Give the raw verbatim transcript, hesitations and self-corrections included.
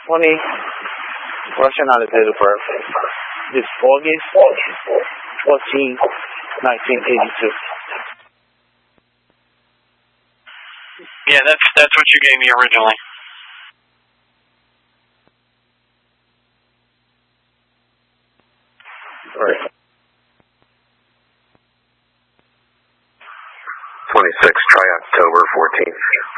twenty, Russian out of date of birth. This August fourteenth, nineteen eighty-two. Yeah, that's that's what you gave me originally. Right. twenty-six, try October fourteenth.